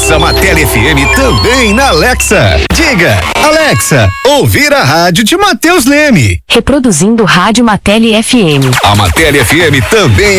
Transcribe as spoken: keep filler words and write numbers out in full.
Ouça Matele F M também na Alexa. Diga, Alexa, ouvir a rádio de Matheus Leme. Reproduzindo Rádio Matele F M. A Matele F M também